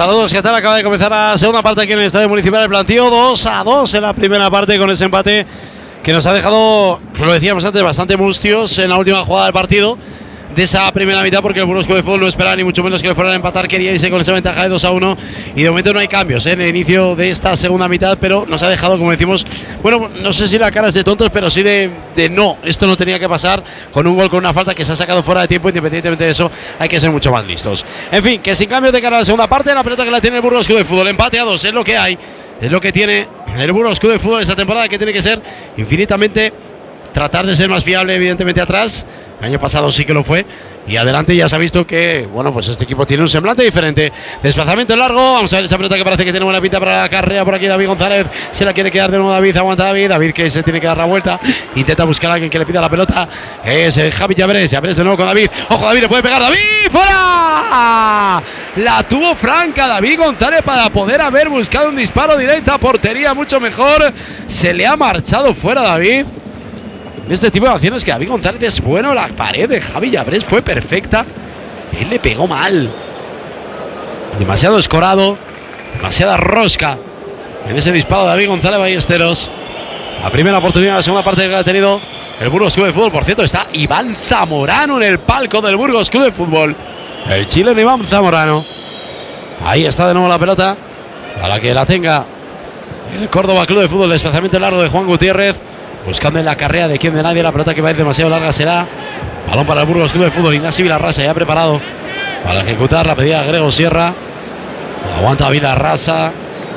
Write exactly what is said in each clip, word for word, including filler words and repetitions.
Saludos, ¿qué tal? Acaba de comenzar la segunda parte aquí en el Estadio Municipal del Plantío. dos a dos en la primera parte con ese empate que nos ha dejado, lo decíamos antes, bastante mustios en la última jugada del partido de esa primera mitad, porque el Burgos Club de Fútbol no esperaba ni mucho menos que le fueran a empatar, quería irse con esa ventaja de dos a uno y de momento no hay cambios ¿eh? en el inicio de esta segunda mitad, pero nos ha dejado, como decimos, bueno, no sé si la cara es de tontos, pero sí de, de no, esto no tenía que pasar, con un gol, con una falta que se ha sacado fuera de tiempo. Independientemente de eso, hay que ser mucho más listos. En fin, que sin cambios de cara a la segunda parte, la pelota que la tiene el Burgos Club de Fútbol, empate a dos, es lo que hay, es lo que tiene el Burgos Club de Fútbol esta temporada, que tiene que ser infinitamente, tratar de ser más fiable evidentemente atrás. El año pasado sí que lo fue. Y adelante ya se ha visto que, bueno, pues este equipo tiene un semblante diferente. Desplazamiento largo. Vamos a ver esa pelota que parece que tiene buena pinta para la carrera. Por aquí David González. Se la quiere quedar de nuevo David. Aguanta David. David que se tiene que dar la vuelta. Intenta buscar a alguien que le pida la pelota. Es eh, Javi Llaveres. Llaveres de nuevo con David. Ojo, David, le puede pegar. ¡David! ¡Fuera! La tuvo franca David González para poder haber buscado un disparo directo a portería mucho mejor. Se le ha marchado fuera David. Este tipo de acciones que David González es bueno. La pared de Javi Llaveres fue perfecta. Él le pegó mal. Demasiado escorado. Demasiada rosca en ese disparo de David González Ballesteros. La primera oportunidad de la segunda parte que ha tenido el Burgos Club de Fútbol. Por cierto, está Iván Zamorano en el palco del Burgos Club de Fútbol. El chileno Iván Zamorano. Ahí está de nuevo la pelota. Para que la tenga el Córdoba Club de Fútbol. Desplazamiento largo de Juan Gutiérrez. Buscando en la carrera de quien de nadie. La pelota que va a ir demasiado larga será balón para el Burgos Club de Fútbol. Ignacio Vilarrasa ya preparado para ejecutar la pedida de Grego Sierra. Aguanta Vilarrasa.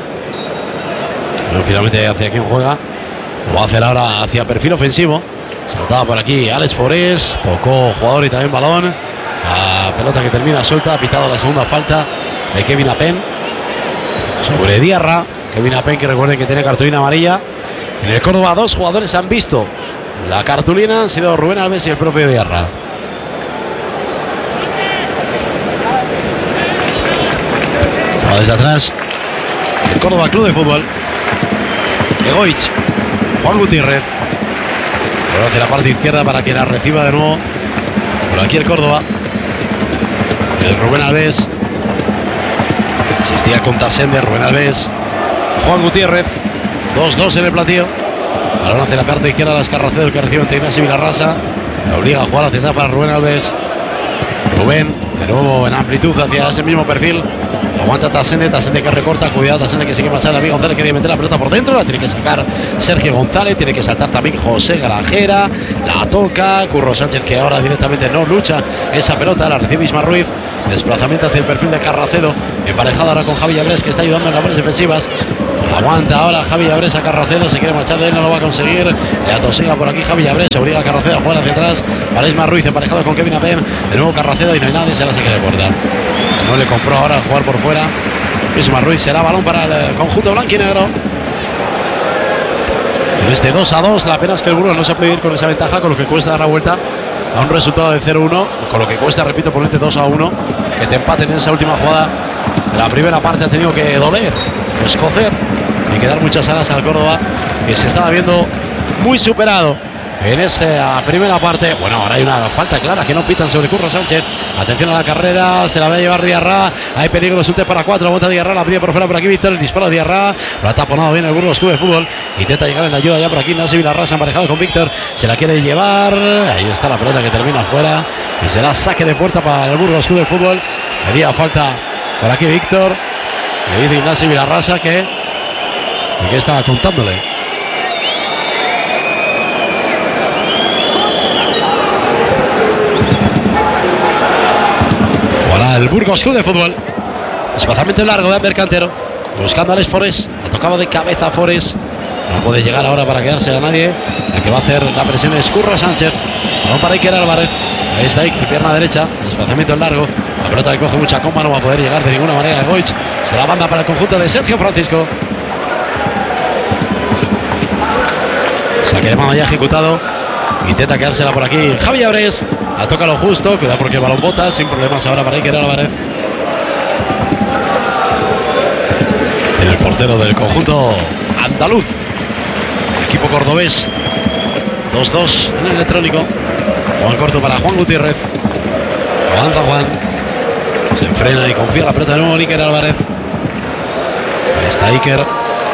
Pero finalmente hacia quién juega. Lo va a hacer ahora hacia perfil ofensivo. Saltaba por aquí Alex Forés. Tocó jugador y también balón. La pelota que termina suelta. Ha pitado la segunda falta de Kevin Apen sobre Diarra. Kevin Apen, que recuerden que tiene cartulina amarilla. En el Córdoba dos jugadores han visto la cartulina, han sido Rubén Alves y el propio Diarra. Va desde atrás el Córdoba Club de Fútbol. Egoich, Juan Gutiérrez. Ahora hacia la parte izquierda para que la reciba de nuevo. Por aquí el Córdoba. El Rubén Alves. Existía con Tasende, Rubén Alves. Juan Gutiérrez. dos dos en el platillo. Balón hacia la parte izquierda de las Carracedo, el que recibe ante Ignacio Vilarrasa. La obliga a jugar hacia atrás para Rubén Alves. Rubén, de nuevo en amplitud hacia ese mismo perfil. Aguanta Tasende, Tasende que recorta. Cuidado, Tasende que sigue pasando. David González quiere meter la pelota por dentro. La tiene que sacar Sergio González. Tiene que saltar también José Granjera. La toca Curro Sánchez, que ahora directamente no lucha esa pelota. La recibe Isma Ruiz. Desplazamiento hacia el perfil de Carracedo. Emparejado ahora con Javi Llaveres, que está ayudando en labores defensivas. Aguanta ahora Javi Llaveres a Carracedo. Se quiere marchar de él, no lo va a conseguir. Le atosiga por aquí Javi Llaveres. Obliga a Carracedo a jugar hacia atrás. Para Isma Ruiz, emparejado con Kevin Apen. De nuevo Carracedo y no hay nadie. Se la saque de puerta. No le compró ahora al jugar por fuera. Isma Ruiz, será balón para el conjunto blanquinegro. En este dos a dos, la pena es que el Burgos no se puede ir con esa ventaja, con lo que cuesta dar la vuelta a un resultado de cero uno, con lo que cuesta, repito, ponerte dos a uno, que te empaten en esa última jugada. La primera parte ha tenido que doler, que escocer y que dar muchas alas al Córdoba, que se estaba viendo muy superado en esa primera parte. Bueno, ahora hay una falta clara que no pitan sobre Curro Sánchez. Atención a la carrera, se la va a llevar Diarra. Hay peligro, es un T para cuatro. Bota Diarra, la pide por fuera por aquí Víctor. El disparo de Diarra, lo ha taponado bien el Burgos Club de Fútbol. Intenta llegar en la ayuda ya por aquí Nasi Vilarrasa, emparejado con Víctor. Se la quiere llevar. Ahí está la pelota que termina fuera. Y será saque de puerta para el Burgos Club de Fútbol. Pedía falta por aquí Víctor. Le dice Ignacio Vilarrasa que, que estaba contándole. Para el Burgos Club de Fútbol. Desplazamiento largo de Amber Cantero. Buscando a Alex Forés. Ha tocado de cabeza Forés. No puede llegar ahora para quedarse a nadie. El que va a hacer la presión es Curro Sánchez. Balón para Iker Álvarez. Ahí está Iker, pierna derecha. Desplazamiento largo. La pelota que coge mucha comba. No va a poder llegar de ninguna manera a Goich. Se la banda para el conjunto de Sergio Francisco. Saque de mano ya ejecutado. Intenta quedársela por aquí Javi Llaveres. La toca lo justo. Cuidado porque el balón bota. Sin problemas ahora para Iker Álvarez. El portero del conjunto andaluz. El equipo cordobés. dos dos en el electrónico. Juan corto para Juan Gutiérrez. Avanza Juan. Se enfrenta frena y confía la pelota de nuevo Iker Álvarez. Ahí está Iker.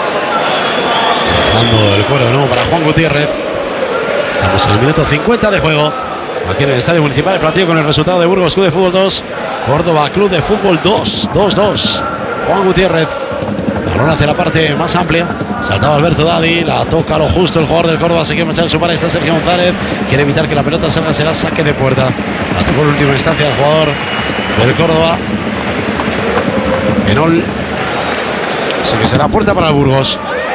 Dejando el cuero de nuevo para Juan Gutiérrez. Estamos en el minuto cincuenta de juego. Aquí en el Estadio Municipal, el partido con el resultado de Burgos Club de Fútbol dos, Córdoba Club de Fútbol dos, dos dos. Juan Gutiérrez. Balón hacia la parte más amplia. Saltaba Alberto Dadi. La toca lo justo el jugador del Córdoba. Se quiere marchar en su par. Está Sergio González. Quiere evitar que la pelota salga. Será saque de puerta. La tocó en última instancia el jugador del Córdoba. Enol. Así que será puerta para el Burgos.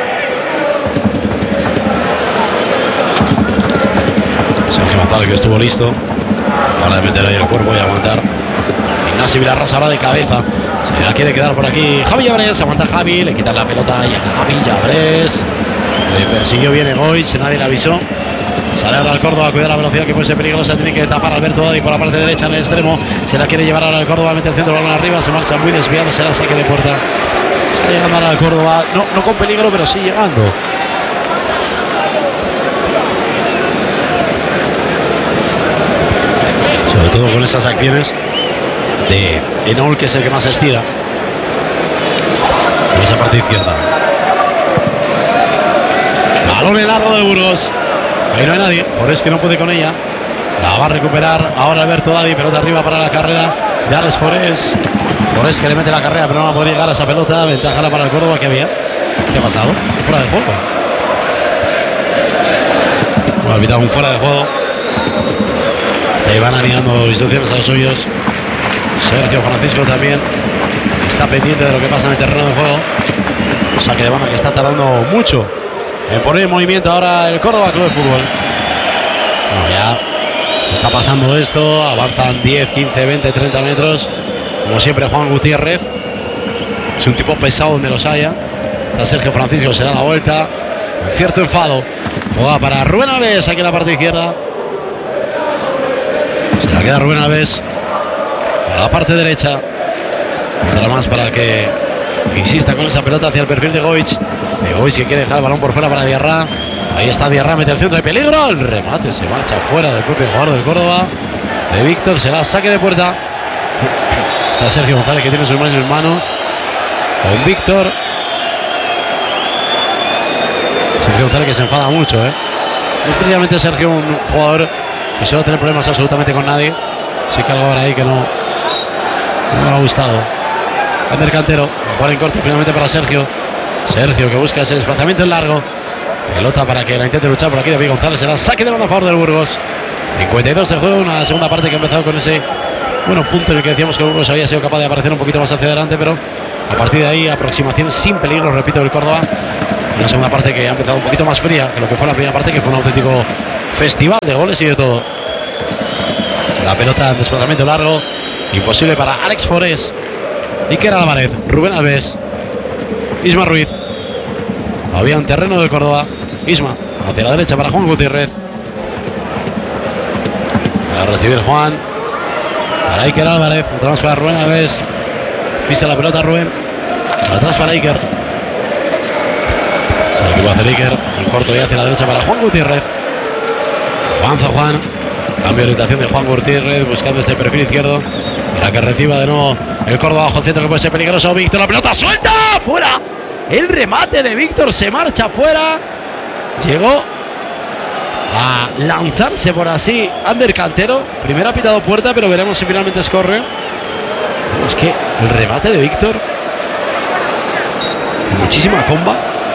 Sergio González, que estuvo listo. Ahora de meter ahí el cuerpo y aguantar. Ignacio Vilarrasa ahora de cabeza. Se la quiere quedar por aquí Javi Llabrés. Aguanta Javi. Le quitan la pelota y a Javi Llabrés. Le persiguió bien Egoich. Nadie le avisó. Sale ahora al Córdoba. Cuida la velocidad que puede ser peligrosa. Tiene que tapar Alberto Dadi por la parte derecha en el extremo. Se la quiere llevar ahora al Córdoba. Mete el centro, balón arriba. Se marcha muy desviado. Será saque de puerta. Está llegando ahora al Córdoba. No, no con peligro, pero sí llegando. Sobre todo con esas acciones de Enol, que es el que más estira en esa parte izquierda. Balón en largo de Burgos. Ahí no hay nadie. Forés que no puede con ella. La va a recuperar ahora Alberto Dadi. Pelota arriba para la carrera de Alex Forés. Forés que le mete la carrera, pero no va a poder llegar a esa pelota. Ventaja para el Córdoba. ¿Qué había? ¿Qué ha pasado? Fuera de juego. Ha evitado un fuera de juego. Ahí van animando instrucciones a los suyos. Sergio Francisco también está pendiente de lo que pasa en el terreno de juego. Un saque de banda que está tardando mucho en poner en movimiento ahora el Córdoba Club de Fútbol. Bueno, ya se está pasando esto. Avanzan diez, quince, veinte, treinta metros. Como siempre, Juan Gutiérrez es un tipo pesado donde los haya. Está Sergio Francisco, se da la vuelta. Un cierto enfado. Juega para Rubén Alves aquí en la parte izquierda. Se la queda Rubén Alves a la parte derecha. Otra más para que insista con esa pelota hacia el perfil de Goich. De Goich que quiere dejar el balón por fuera para Diarra. Ahí está Diarra, mete el centro de peligro. El remate se marcha fuera del propio jugador del Córdoba. De Víctor, será saque de puerta. Está Sergio González, que tiene sus manos en manos con Víctor. Sergio González, que se enfada mucho, ¿eh? No es precisamente Sergio un jugador que suele tener problemas absolutamente con nadie. Sí que algo ahora ahí que no, no me ha gustado. Ander Cantero, jugar en corto finalmente para Sergio. Sergio que busca ese desplazamiento en largo. Pelota para que la intente luchar por aquí David González. Será saque de banda a favor del Burgos. cincuenta y dos de juego, una segunda parte que ha empezado con ese bueno punto en el que decíamos que el Burgos había sido capaz de aparecer un poquito más hacia adelante, pero a partir de ahí aproximación sin peligro, repito, del Córdoba. Una segunda parte que ha empezado un poquito más fría que lo que fue la primera parte, que fue un auténtico festival de goles y de todo. La pelota en desplazamiento largo, imposible para Alex Forés. Iker Álvarez, Rubén Alves, Isma Ruiz. Había un terreno del Córdoba. Isma hacia la derecha para Juan Gutiérrez. A recibir Juan para Iker Álvarez. Atrás para Rubén Alves. Pisa la pelota Rubén. Atrás para Iker. Lo que va a hacer Iker en corto y hacia la derecha para Juan Gutiérrez. Avanza Juan. Cambio de orientación de Juan Gutiérrez buscando este perfil izquierdo para que reciba de nuevo el Córdoba bajo el centro, que puede ser peligroso. Víctor, la pelota suelta fuera. El remate de Víctor se marcha fuera. Llegó a lanzarse por así Ander Cantero. Primero ha pitado puerta, pero veremos si finalmente escorre. Es que el remate de Víctor, muchísima comba,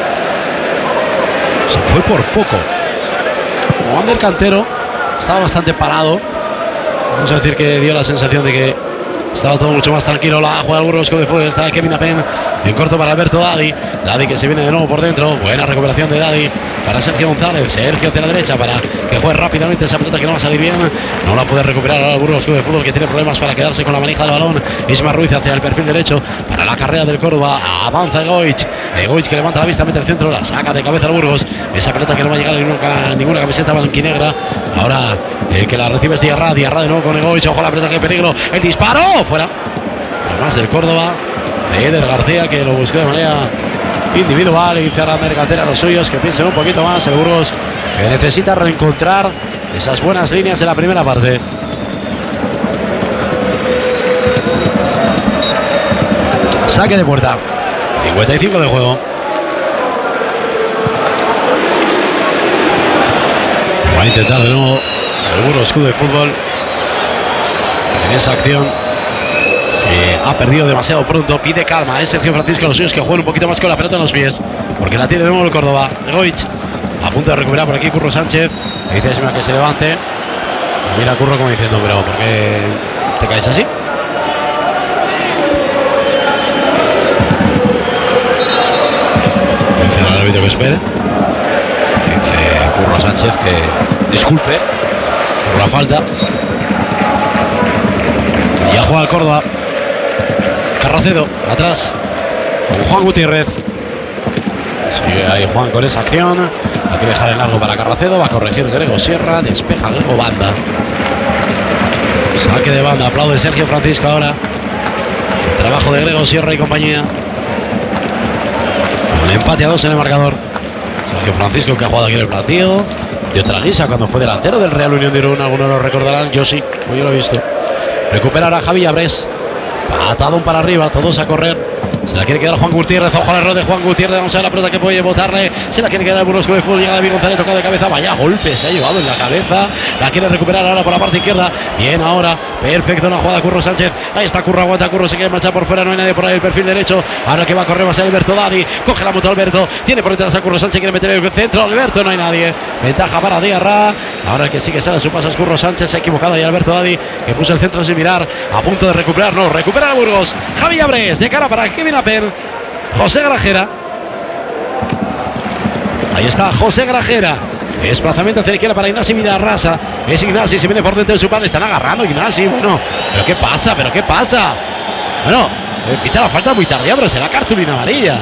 se fue por poco. Como Ander Cantero estaba bastante parado, vamos a decir que dio la sensación de que estaba todo mucho más tranquilo. La juega el Burgos Club de Fútbol. Está Kevin Apen en corto para Alberto Dadi. Dadi que se viene de nuevo por dentro. Buena recuperación de Dadi para Sergio González. Sergio hacia la derecha para que juegue rápidamente esa pelota que no va a salir bien. No la puede recuperar ahora el Burgos Club de Fútbol, que tiene problemas para quedarse con la manija del balón. Isma Ruiz hacia el perfil derecho para la carrera del Córdoba. Avanza Egoich. Egoich que levanta la vista, mete el centro, la saca de cabeza al Burgos. Esa pelota que no va a llegar a ninguna, ninguna camiseta blanquinegra. Ahora el que la recibe es Diarra. Diarra de nuevo con Egoich. Ojo la pelota, que peligro. El disparo fuera. Además del Córdoba, de Eder García, que lo buscó de manera individual. Y dice ahora Mercatera a los suyos que piensen un poquito más. El Burgos que necesita reencontrar esas buenas líneas en la primera parte. Saque de puerta. cincuenta y cinco de juego. Va a intentar de nuevo el Burgos Club de Fútbol en esa acción que ha perdido demasiado pronto. Pide calma, es Sergio Francisco, los suyos que jueguen un poquito más con la pelota en los pies, porque la tiene de nuevo el Córdoba. Egoich a punto de recuperar por aquí Curro Sánchez. Le dice a Esma que se levante. Mira a Curro como diciendo, pero ¿por qué te caes así? Dice el árbitro que espere. Dice Curro Sánchez que disculpe por la falta. Y ya juega el Córdoba. Carracedo, atrás, con Juan Gutiérrez. Sigue ahí Juan con esa acción. Hay que dejar el largo para Carracedo. Va a corregir Grego Sierra. Despeja Grego Banda. Saque de banda. Aplaude Sergio Francisco ahora. El trabajo de Grego Sierra y compañía. Un empate a dos en el marcador. Sergio Francisco, que ha jugado aquí en el partido de otra guisa cuando fue delantero del Real Unión de Irún. Algunos lo recordarán. Yo sí, pues yo lo he visto. Recupera ahora Javi Abrés. Patadón para arriba, todos a correr. Se la quiere quedar Juan Gutiérrez. Ojo al error de Juan Gutiérrez. Vamos a ver la pelota que puede botarle. Se la quiere quedar el Burgos Club de Fútbol. Llega David González, tocado de cabeza. Vaya golpe se ha llevado en la cabeza. La quiere recuperar ahora por la parte izquierda. Bien ahora. Perfecto una jugada Curro Sánchez. Ahí está Curro, aguanta Curro. Se quiere marchar por fuera. No hay nadie por ahí. El perfil derecho. Ahora que va a correr va a ser Alberto Dadi. Coge la moto Alberto. Tiene por detrás a Curro Sánchez. Quiere meter el centro. Alberto, no hay nadie. Ventaja para Diarra. Ahora el que sí que sale a su paso es Curro Sánchez. Se ha equivocado ahí Alberto Dadi, que puso el centro sin mirar. A punto de recuperar. No, recupera el Burgos. Javi Abrés de cara para Kevin Aper. José Grajera. Ahí está José Grajera. Desplazamiento hacia la izquierda para Ignasi Vilarrasa. Es Ignasi, se viene por dentro de su padre. Están agarrando Ignasi. Bueno, pero ¿qué pasa? ¿Pero qué pasa? Bueno, pita la falta muy tardía, pero será cartulina amarilla.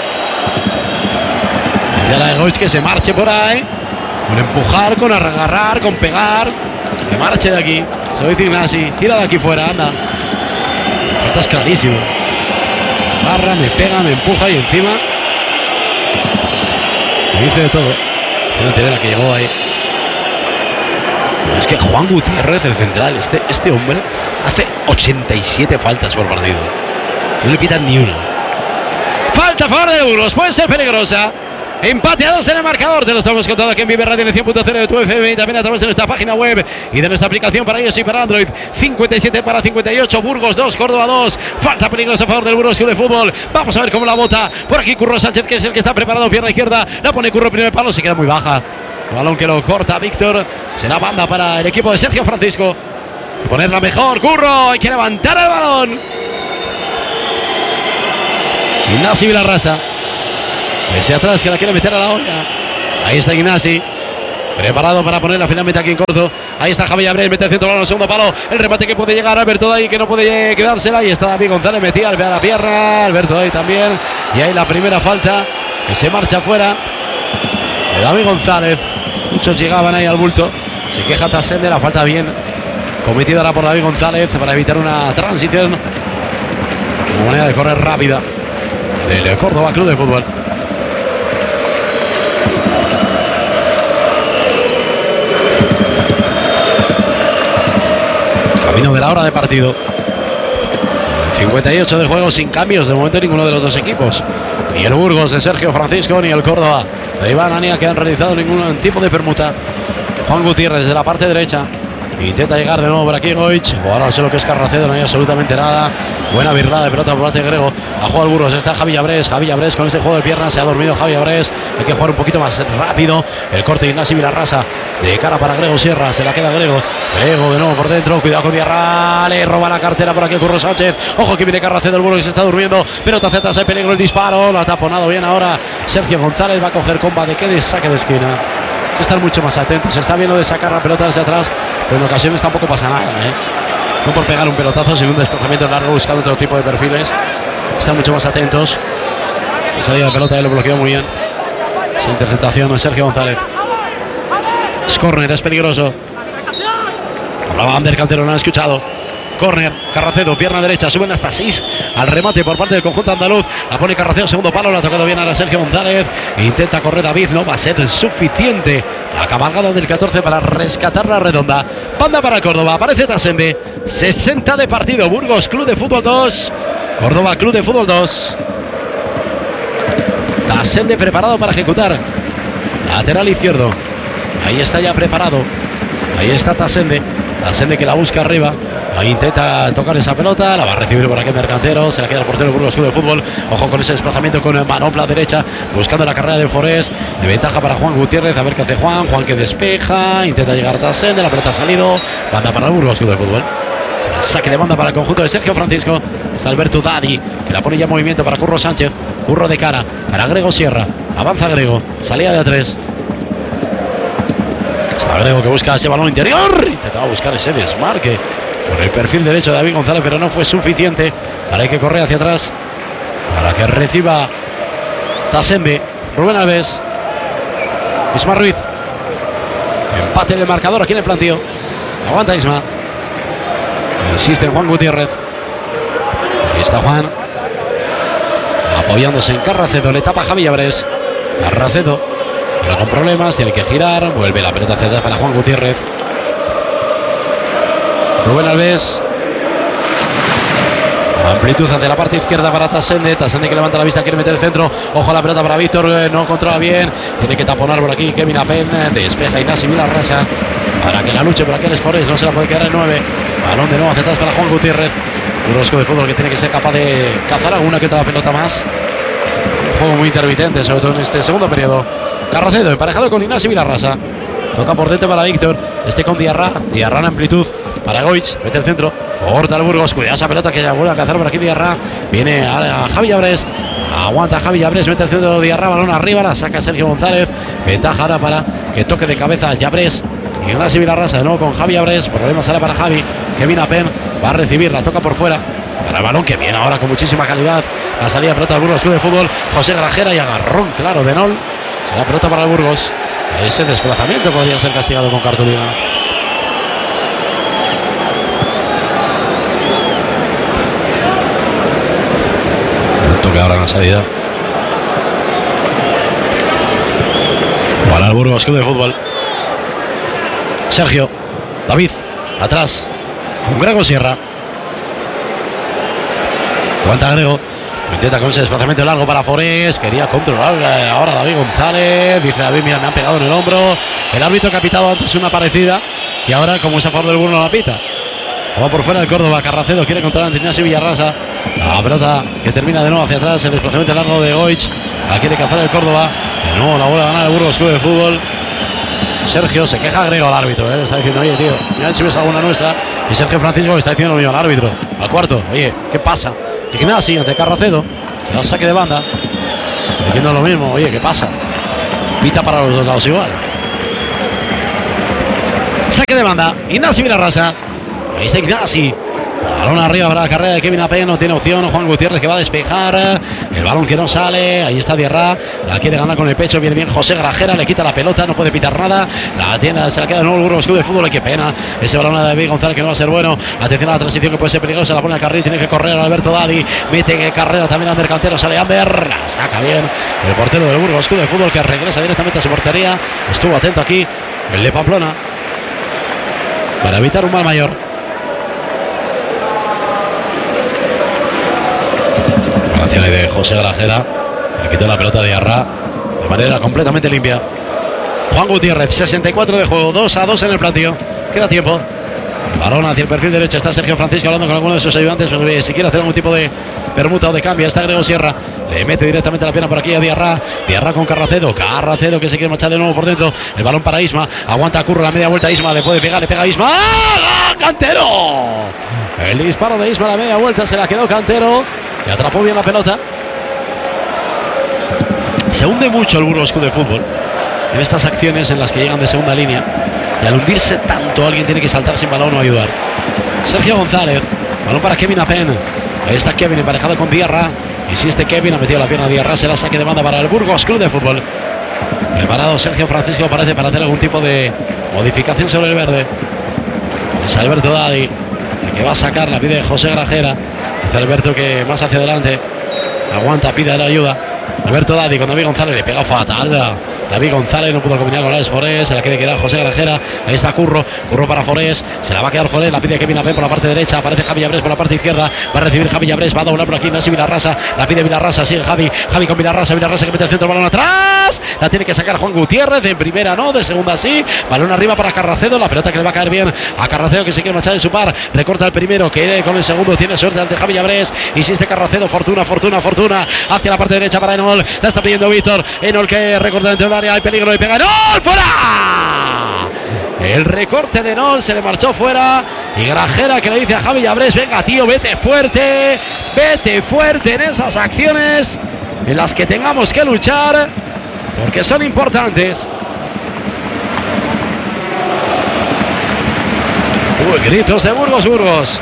Dice la Egoich que se marche por ahí. Con empujar, con agarrar, con pegar. Que marche de aquí. Se lo dice Ignasi. Tira de aquí fuera, anda. La falta es clarísimo. Barra, me pega, me empuja y encima me dice de todo. Fíjate de la que llegó ahí. Es que Juan Gutiérrez, el central, este, este hombre hace ochenta y siete faltas por partido. No le pitan ni una. Falta a favor de Burgos, puede ser peligrosa. Empate a dos en el marcador. Te lo estamos contando aquí en Vive Radio en el cien punto cero de tu F M y también a través de nuestra página web y de nuestra aplicación para iOS y para Android. cincuenta y siete para cincuenta y ocho. Burgos dos, Córdoba dos. Falta peligrosa a favor del Burgos Club de Fútbol. Vamos a ver cómo la bota. Por aquí Curro Sánchez, que es el que está preparado. Pierna izquierda. La pone Curro, primer palo. Se queda muy baja. El balón que lo corta Víctor. Será banda para el equipo de Sergio Francisco. Hay que ponerla mejor. Curro. Hay que levantar el balón. Ignasi Vilarrasa. Ese atrás que la quiere meter a la olla. Ahí está Ignasi. Preparado para ponerla finalmente aquí en corto. Ahí está Javi Abrés, mete el centro, balón, segundo palo. El remate que puede llegar Alberto ahí, que no puede quedársela. Ahí está David González, metía a la pierna. Alberto ahí también. Y ahí la primera falta que se marcha afuera de David González. Muchos llegaban ahí al bulto. Se queja Tassende, la falta bien cometida ahora por David González para evitar una transición. Una manera de correr rápida del Córdoba Club de Fútbol. Camino de la hora de partido. cincuenta y ocho de juego sin cambios de momento ninguno de los dos equipos. Ni el Burgos de Sergio Francisco ni el Córdoba de Iván Ania, que han realizado ningún tipo de permuta. Juan Gutiérrez de la parte derecha. Intenta llegar de nuevo por aquí Goich. Ahora no sé lo que es Carracedo, no hay absolutamente nada. Buena virlada de pelota por parte de Grego. A jugar el Burgos está Javi Abrés. Javi Abrés con este juego de piernas. Se ha dormido Javi Abrés. Hay que jugar un poquito más rápido. El corte de Ignasi Vilarrasa. De cara para Grego Sierra. Se la queda Grego. Grego de nuevo por dentro. Cuidado con Diarra. Le roba la cartera por aquí Curro Sánchez. Ojo que viene Carracedo, el Burgos que se está durmiendo. Pero te aceptas el peligro, el disparo. Lo ha taponado bien ahora Sergio González. Va a coger comba de que de saque de esquina. Hay que estar mucho más atentos. Se está viendo de sacar la pelota desde atrás, pero en ocasiones tampoco pasa nada, ¿eh? No por pegar un pelotazo, sino un desplazamiento largo buscando otro tipo de perfiles. Están mucho más atentos. La salida de pelota, él lo bloqueó muy bien. Esa interceptación de Sergio González. Es córner, es peligroso. Hablaba Ander Cantero, no han escuchado. Córner, Carracedo, pierna derecha, suben hasta seis al remate por parte del conjunto andaluz. La pone Carracedo, segundo palo, la ha tocado bien ahora Sergio González. Intenta correr David, no va a ser suficiente la cabalgada del catorce para rescatar la redonda. Banda para Córdoba, aparece Tassende. sesenta de partido, Burgos Club de Fútbol dos, Córdoba Club de Fútbol dos. Tasende preparado para ejecutar. Lateral izquierdo. Ahí está ya preparado. Ahí está Tasende. Tasende que la busca arriba. Ahí intenta tocar esa pelota. La va a recibir por aquí el Mercantero. Se la queda el portero del Burgos Club de Fútbol. Ojo con ese desplazamiento con manopla derecha. Buscando la carrera de Forés. De ventaja para Juan Gutiérrez. A ver qué hace Juan. Juan que despeja. Intenta llegar a Tasende. La pelota ha salido. Banda para el Burgos Club de Fútbol. Saque de banda para el conjunto de Sergio Francisco. Está Alberto Dadi, que la pone ya en movimiento para Curro Sánchez. Curro de cara para Grego Sierra. Avanza Grego. Salida de a tres. Está Grego que busca ese balón interior. Intentaba buscar ese desmarque por el perfil derecho de David González, pero no fue suficiente. Ahora hay que correr hacia atrás para que reciba Tasende. Rubén Alves. Isma Ruiz. Empate en el marcador aquí en el plantío. Aguanta Isma. Insiste Juan Gutiérrez. Ahí está Juan. Apoyándose en Carracedo. Le tapa Javi Llabrés. Carracedo. Pero con problemas. Tiene que girar. Vuelve la pelota hacia atrás para Juan Gutiérrez. Rubén Alves. Amplitud hacia la parte izquierda para Tasende. Tasende que levanta la vista. Quiere meter el centro. Ojo a la pelota para Víctor. No controla bien. Tiene que taponar por aquí Kevin Apen. Despeja Ignasi Vilarrasa. Para que la luche por aquí el Forés. No se la puede quedar en nueve. Balón de nuevo hacia atrás para Juan Gutiérrez. Un rosco de fútbol que tiene que ser capaz de cazar alguna que otra pelota más. Un juego muy intermitente, sobre todo en este segundo periodo. Carracedo emparejado con Ignasi Vilarrasa. Toca por dentro para Víctor. Este con Diarra. Diarra en amplitud para Goich. Mete el centro. Corta el Burgos. Cuida esa pelota que ya vuelve a cazar por aquí Diarra. Viene a, a Javi Llabrés. Aguanta Javi Llabrés. Mete el centro de Diarra. Balón arriba. La saca Sergio González. Ventaja ahora para que toque de cabeza Llabrés. Ignasi Vilarrasa de nuevo con Javi Llabrés. Problemas ahora para Javi. Kevin Apen va a recibir. La toca por fuera. Para el balón que viene ahora con muchísima calidad. La salida de pelota del Burgos Club de Fútbol. José Grajera y agarrón claro de Nol. Será pelota para el Burgos. Ese desplazamiento podría ser castigado con cartulina. El toque ahora en la salida. Para el Burgos Club de Fútbol. Sergio. David. Atrás. Con Grego Sierra. Aguanta Grego. Intenta con ese desplazamiento largo para Forés. Quería controlar ahora David González. Dice David, mira, me han pegado en el hombro. El árbitro que ha pitado antes una parecida. Y ahora, como es a favor del Burgos, no la pita. Va por fuera el Córdoba. Carracedo quiere controlar a Ignasi Vilarrasa. La pelota que termina de nuevo hacia atrás. El desplazamiento largo de Goich. La quiere cazar el Córdoba. De nuevo la vuelve a ganar el Burgos Club de Fútbol. Sergio se queja Grego al árbitro, ¿eh? Le está diciendo, oye, tío, mira si ves alguna nuestra. Y Sergio Francisco le está diciendo lo mismo al árbitro. Al cuarto, oye, ¿qué pasa? Ignasi ante Carracedo. Se da saque de banda. Diciendo lo mismo, oye, ¿qué pasa? Pita para los dos lados igual. Saque de banda. Ignasi Vilarrasa. Ahí está Ignasi. Balón arriba para la carrera de Kevin Apen. No tiene opción. Juan Gutiérrez que va a despejar. El balón que no sale. Ahí está Diarra. La quiere ganar con el pecho. Viene bien José Grajera. Le quita la pelota. No puede pitar nada. La tiene. Se la queda de nuevo el Burgos Club de Fútbol. Qué pena. Ese balón de David González que no va a ser bueno. Atención a la transición que puede ser peligrosa. La pone al carril. Tiene que correr Alberto Dadi. Mete carrera también al Mercantero. Sale Amber. La saca bien. El portero del Burgos Club de Fútbol que regresa directamente a su portería. Estuvo atento aquí. El de Pamplona. Para evitar un mal mayor. De José Grajera, le quitó la pelota de Diarra de manera completamente limpia. Juan Gutiérrez, sesenta y cuatro de juego, dos a dos en el platio. Queda tiempo. Balón hacia el perfil derecho. Está Sergio Francisco hablando con alguno de sus ayudantes. Pues, si quiere hacer algún tipo de permuta o de cambio. Está Grego Sierra. Le mete directamente la pierna por aquí a Diarra. Diarra con Carracedo. Carracedo que se quiere marchar de nuevo por dentro. El balón para Isma. Aguanta Curro la media vuelta. Isma le puede pegar. Le pega a Isma. ¡Ah! ¡Cantero! El disparo de Isma a la media vuelta. Se la quedó Cantero. Y atrapó bien la pelota. Se hunde mucho el Burgos Club de Fútbol en estas acciones en las que llegan de segunda línea. Y al hundirse tanto, alguien tiene que saltar sin balón o ayudar. Sergio González. Balón para Kevin Apen. Ahí está Kevin emparejado con Diarra. Insiste Kevin. Ha metido la pierna a Diarra. Se la saque de banda para el Burgos Club de Fútbol. Preparado Sergio Francisco, parece, para hacer algún tipo de modificación sobre el verde. Es Alberto Dadi el que va a sacar. La pide José Grajera. Dice Alberto que más hacia adelante. Aguanta, pide la ayuda. Alberto Dadi con David González. Le pega fatal. David González no pudo combinar con Alex Forés, se la quiere quedar José Grajera, ahí está Curro, Curro para Forés, se la va a quedar Forés, la pide Kevin Apen por la parte derecha, aparece Javi Llabrés por la parte izquierda, va a recibir Javi Llabrés, va a doblar por aquí Nasi Vilarrasa, la pide Vilarrasa, sigue Javi, Javi con Vilarrasa, Vilarrasa que mete el centro, balón atrás, la tiene que sacar Juan Gutiérrez, en primera no, de segunda sí, balón arriba para Carracedo, la pelota que le va a caer bien a Carracedo que se quiere marchar de su par, recorta el primero, que con el segundo tiene suerte ante Javi Llabrés, insiste Carracedo, fortuna, fortuna, fortuna, hacia la parte derecha para Enol, la está pidiendo Víctor, Enol que recorta dentro del área, hay peligro y pega, Enol, fuera. El recorte de Enol se le marchó fuera y Grajera que le dice a Javi Llabrés, venga tío, vete fuerte, vete fuerte en esas acciones en las que tengamos que luchar porque son importantes. Uy, gritos de Burgos, Burgos.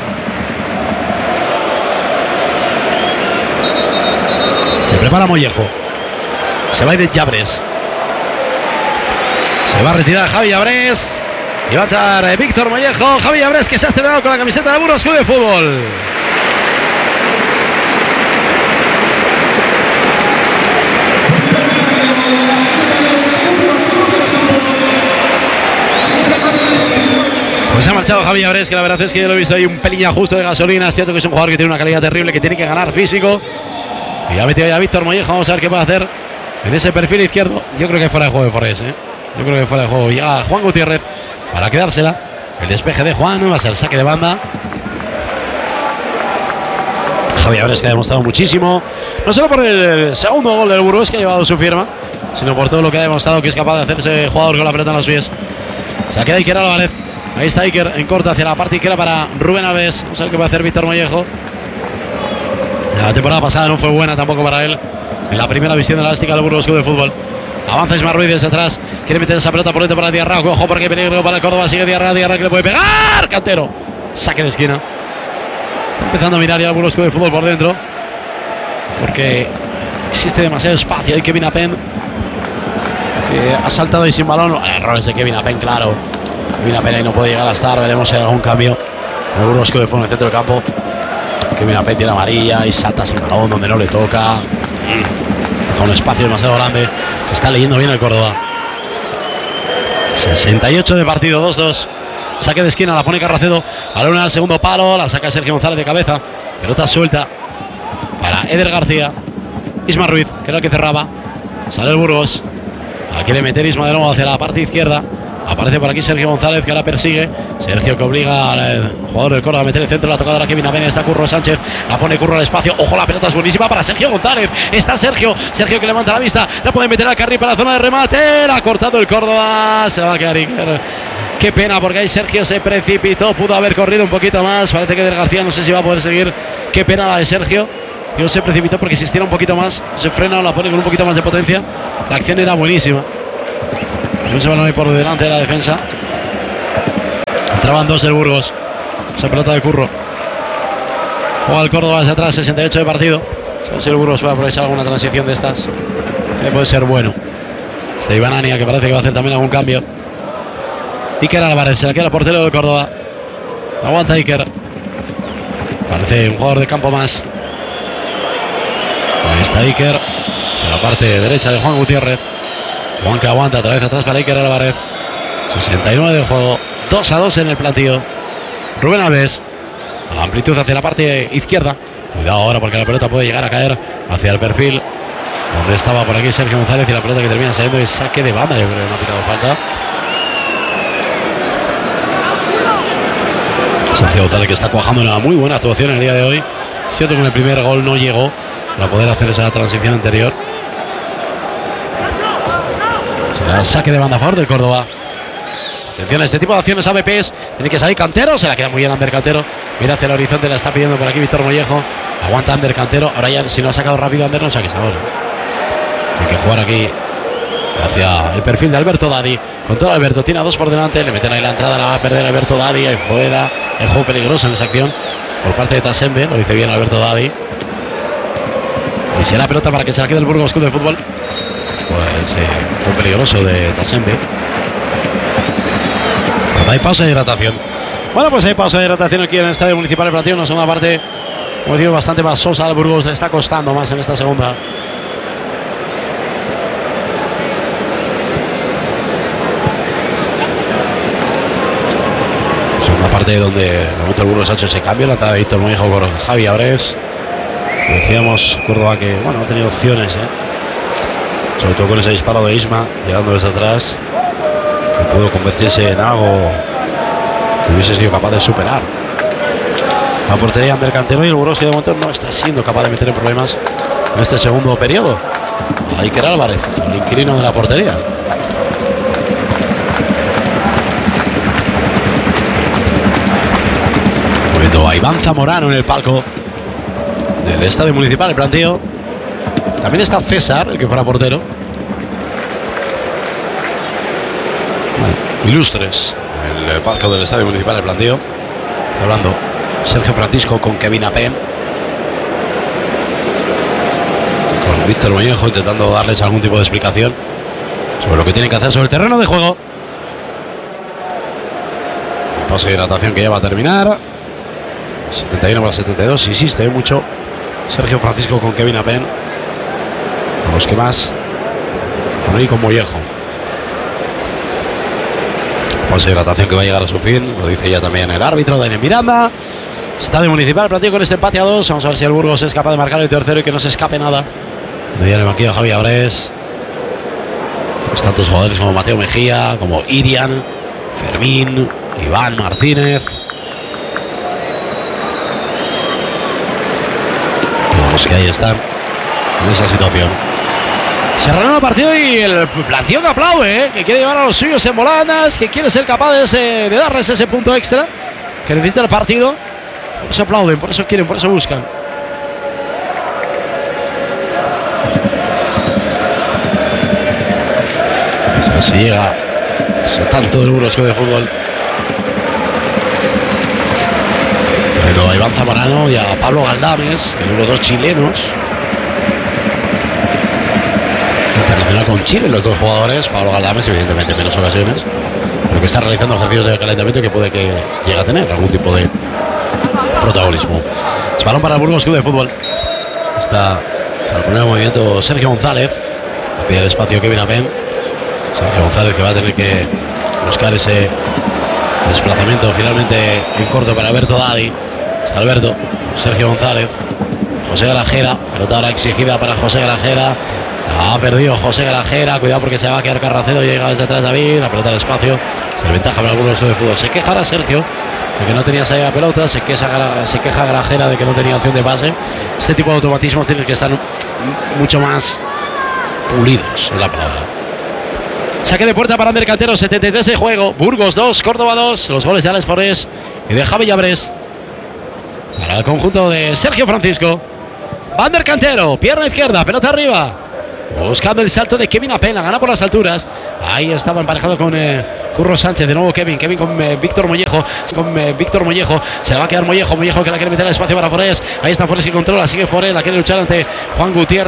Se prepara Mollejo. Se va a ir Llabrés. Se va a retirar Javi Llabrés. Y va a estar Víctor Mollejo. Javi Llabrés que se ha estrenado con la camiseta de Burgos Club de Fútbol. Pues se ha marchado Javi Llabrés, que la verdad es que yo lo he visto ahí un pelín justo de gasolina. Es cierto que es un jugador que tiene una calidad terrible, que tiene que ganar físico. Y ha metido ya Víctor Mollejo. Vamos a ver qué puede hacer en ese perfil izquierdo. Yo creo que fuera de juego de Forés, ¿eh? Yo creo que fuera de juego. Llega Juan Gutiérrez para quedársela. El despeje de Juan va a ser el saque de banda. Javi Llabrés que ha demostrado muchísimo, no solo por el segundo gol del Burgos que ha llevado su firma, sino por todo lo que ha demostrado que es capaz de hacer ese jugador con la pelota en los pies. Se queda Iker Álvarez. Ahí está Iker en corto hacia la parte izquierda para Rubén Alves. Vamos a ver qué va a hacer Víctor Mollejo. La temporada pasada no fue buena tampoco para él en la primera visión de la elástica del Burgos Club de Fútbol. Avanza Ismar Ruiz desde atrás. Quiere meter esa pelota por dentro para Diarra. Ojo porque hay peligro para el Córdoba. Sigue Diarra. Diarra que le puede pegar. Cantero. Saque de esquina. Está empezando a mirar ya el Burgos Club de Fútbol por dentro. Porque existe demasiado espacio. Hay Kevin Apen que ha saltado ahí sin balón. Errores de Kevin Apen, claro. Kevin Apen ahí no puede llegar a estar. Veremos si hay algún cambio. El Burgos Club de Fútbol en el centro del campo. Kevin Apen tiene amarilla y salta sin balón donde no le toca. Deja un espacio demasiado grande. Está leyendo bien el Córdoba. sesenta y ocho de partido, dos dos. Saque de esquina, la pone Carracedo. Balón al segundo palo, la saca Sergio González de cabeza. Pelota suelta para Eder García. Isma Ruiz, que era el que cerraba. Sale el Burgos. La quiere meter Isma de nuevo hacia la parte izquierda. Aparece por aquí Sergio González, que ahora persigue. Sergio que obliga al jugador del Córdoba a meter el centro. La tocada a Kevin Apen. Está Curro Sánchez. La pone Curro al espacio. Ojo, la pelota es buenísima para Sergio González. Está Sergio. Sergio que levanta la vista. La puede meter al carril para la zona de remate. La ha cortado el Córdoba. Se la va a quedar Iker. Qué pena porque ahí Sergio se precipitó. Pudo haber corrido un poquito más. Parece que Del García no sé si va a poder seguir. Qué pena la de Sergio. Yo se precipitó porque si estira un poquito más, se frena o la pone con un poquito más de potencia. La acción era buenísima. No se van a ir por delante de la defensa. Entraban dos del Burgos. Esa pelota de Curro. Juega el Córdoba hacia atrás, sesenta y ocho de partido. A ver si el Burgos puede aprovechar alguna transición de estas, que puede ser bueno. Este Iván Ania, que parece que va a hacer también algún cambio. Iker Álvarez, se la queda el portero del Córdoba. Aguanta Iker. Parece un jugador de campo más. Ahí está Iker. En la parte derecha de Juan Gutiérrez. Juan que aguanta otra vez atrás para Iker Álvarez. sesenta y nueve de juego. dos a dos en el plantillo. Rubén Alves. Amplitud hacia la parte izquierda. Cuidado ahora porque la pelota puede llegar a caer hacia el perfil donde estaba por aquí Sergio González y la pelota que termina saliendo de saque de banda. Yo creo que no ha pitado falta. Sergio González que está cuajando una muy buena actuación en el día de hoy. Es cierto que en el primer gol no llegó para poder hacer esa transición anterior. Será saque de banda a favor del Córdoba. Atención a este tipo de acciones A B Ps. Tiene que salir Cantero. Se la queda muy bien Ander Cantero. Mira hacia el horizonte. La está pidiendo por aquí Víctor Mollejo. Aguanta Ander Cantero. Ahora ya si no ha sacado rápido Ander, no saques ahora. Hay que jugar aquí hacia el perfil de Alberto Dadi. Controla Alberto. Tiene a dos por delante. Le meten ahí la entrada. La va a perder Alberto Dadi. Ahí fuera. El juego peligroso en esa acción por parte de Tasembe. Lo dice bien Alberto Dadi. Y si la pelota para que se la quede el Burgos Club de Fútbol. Pues eh, muy peligroso de Tasembe. Hay pausa de hidratación. Bueno, pues hay pausa de hidratación aquí en el Estadio Municipal de Plantío. Una segunda parte, como digo, bastante más sosa al Burgos. Le está costando más en esta segunda. parte donde de momento el Burgos ha hecho ese cambio, la entrada de Víctor Mollejo con Javi Abrés. Decíamos Córdoba que bueno, ha tenido opciones, ¿eh? Sobre todo con ese disparo de Isma, llegando desde atrás, que pudo convertirse en algo que hubiese sido capaz de superar la portería del Cantero, y el Burgos que de momento no está siendo capaz de meter en problemas en este segundo periodo. Iker Álvarez, el inquilino de la portería. Viendo a Iván Zamorano en el palco del Estadio Municipal, el planteo. También está César, el que fuera portero. Bueno, ilustres en el palco del Estadio Municipal, el planteo. Está hablando Sergio Francisco con Kevin Apen, con Víctor Mollejo, intentando darles algún tipo de explicación sobre lo que tienen que hacer sobre el terreno de juego. El pase de hidratación que ya va a terminar. setenta y uno para setenta y dos, insiste mucho Sergio Francisco con Kevin Apen, con los que más, con él y con Mollejo. Pase de hidratación que va a llegar a su fin, lo dice ya también el árbitro Daniel Miranda. Estadio Municipal, partido con este empate a dos. Vamos a ver si el Burgos es capaz de marcar el tercero y que no se escape nada. Veía en el banquillo Javi Abrés. Pues tantos jugadores como Mateo Mejía, como Irian, Fermín, Iván Martínez. Los que ahí están en esa situación. Se reanuda el partido y el planteo que aplaude, ¿eh? Que quiere llevar a los suyos en volandas, que quiere ser capaz de, ese, de darles ese punto extra que necesita el partido. Por eso aplauden, por eso quieren, por eso buscan. Así llega ese tanto del Burgos de fútbol. Pero a Iván Zamorano y a Pablo Galdames, que son los dos chilenos. Internacional con Chile, los dos jugadores. Pablo Galdames, evidentemente, en menos ocasiones, pero que está realizando ejercicios de calentamiento y que puede que llegue a tener algún tipo de protagonismo. Es balón para el Burgos Club de Fútbol. Está para poner en movimiento Sergio González. A pie el espacio Kevin Apen. Sergio González que va a tener que buscar ese desplazamiento finalmente en corto para Alberto Dadi. Está Alberto, Sergio González, José Grajera, pelota ahora exigida para José Grajera. Ha perdido José Grajera, cuidado porque se va a quedar Carracero, llega desde atrás David, la pelota al espacio, se le ventaja para algunos de fútbol. Se queja ahora Sergio de que no tenía salida de pelota, se queja, se queja Grajera de que no tenía opción de pase. Este tipo de automatismos tienen que estar mucho más pulidos, en la palabra. Saque de puerta para Ander Cantero, setenta y tres de juego. Burgos dos, Córdoba dos. Los goles de Alex Forés y de Javi Abrés. Para el conjunto de Sergio Francisco. Ander Cantero, pierna izquierda, pelota arriba. Buscando el salto de Kevin Apen, la gana por las alturas. Ahí estaba emparejado con eh, Curro Sánchez. De nuevo Kevin, Kevin con eh, Víctor Mollejo. Con eh, Víctor Mollejo. Se la va a quedar Mollejo. Mollejo que la quiere meter al espacio para Forés. Ahí está Forés que controla. Sigue Forés, la quiere luchar ante Juan Gutiérrez.